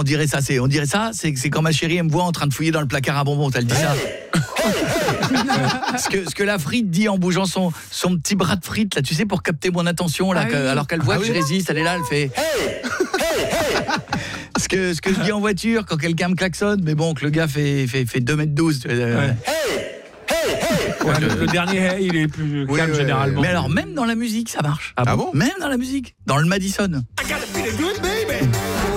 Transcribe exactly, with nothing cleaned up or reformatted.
on dirait ça, c'est on dirait ça, c'est c'est quand ma chérie elle me voit en train de fouiller dans le placard à bonbons, elle dit ça. ce que ce que la frite dit en bougeant son son petit bras de frite là, tu sais, pour capter mon attention là, ah que, oui. alors qu'elle voit ah que oui. je résiste, elle est là, elle fait ce que ce que je dis en voiture quand quelqu'un me klaxonne, mais bon, que le gars fait fait fait deux mètres douze. Ouais. Ouais, le, le dernier hey, il est plus oui, calme ouais, généralement. Mais alors même dans la musique ça marche. Ah bon ? Même dans la musique, dans le Madison. I gotta be the good baby.